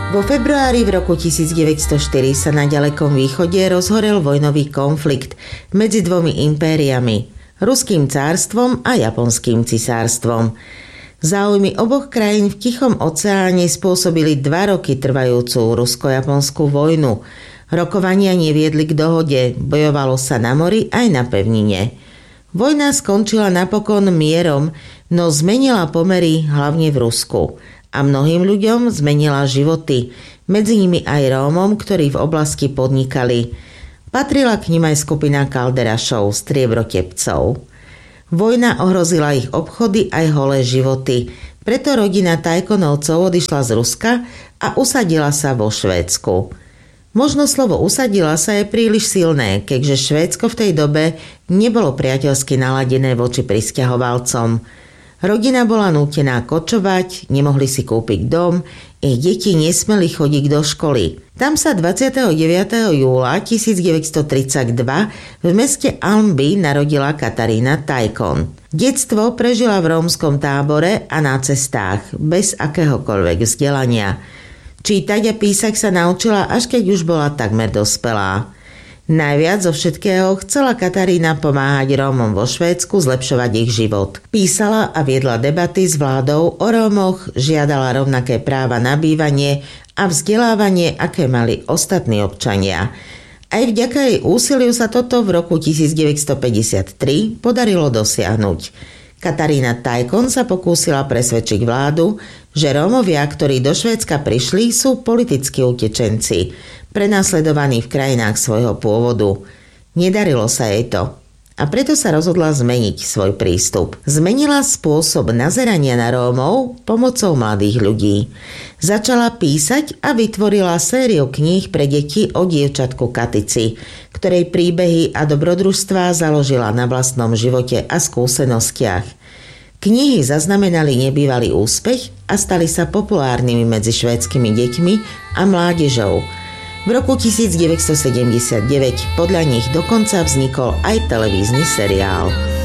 Vo februári v roku 1904 sa na ďalekom východe rozhorel vojnový konflikt medzi dvomi impériami, Ruským cárstvom a Japonským cisárstvom. Záujmy oboch krajín v Tichom oceáne spôsobili 2 roky trvajúcu rusko-japonskú vojnu. Rokovania neviedli k dohode, bojovalo sa na mori aj na pevnine. Vojna skončila napokon mierom, no zmenila pomery hlavne v Rusku. A mnohým ľuďom zmenila životy, medzi nimi aj Rómom, ktorí v oblasti podnikali. Patrila k nim aj skupina Kalderašov, striebro-tepcov. Vojna ohrozila ich obchody aj holé životy, preto rodina Tajkonovcov odišla z Ruska a usadila sa vo Švédsku. Možno slovo usadila sa je príliš silné, keďže Švédsko v tej dobe nebolo priateľsky naladené voči prisťahovalcom. Rodina bola nútená kočovať, nemohli si kúpiť dom, ich deti nesmeli chodiť do školy. Tam sa 29. júla 1932 v meste Almby narodila Katarína Tajkon. Detstvo prežila v rómskom tábore a na cestách, bez akéhokoľvek vzdelania. Čítať a písať sa naučila, až keď už bola takmer dospelá. Najviac zo všetkého chcela Katarína pomáhať Rómom vo Švédsku zlepšovať ich život. Písala a viedla debaty s vládou o Rómoch, žiadala rovnaké práva na bývanie a vzdelávanie, aké mali ostatní občania. Aj vďaka jej úsiliu sa toto v roku 1953 podarilo dosiahnuť. Katarína Tajkon sa pokúsila presvedčiť vládu, že Rómovia, ktorí do Švédska prišli, sú politickí utečenci, prenasledovaní v krajinách svojho pôvodu. Nedarilo sa jej to a preto sa rozhodla zmeniť svoj prístup. Zmenila spôsob nazerania na Rómov pomocou mladých ľudí. Začala písať a vytvorila sériu kníh pre deti o dievčatku Katici, ktorej príbehy a dobrodružstvá založila na vlastnom živote a skúsenostiach. Knihy zaznamenali nebývalý úspech a stali sa populárnymi medzi švédskymi deťmi a mládežou. V roku 1979 podľa nich dokonca vznikol aj televízny seriál.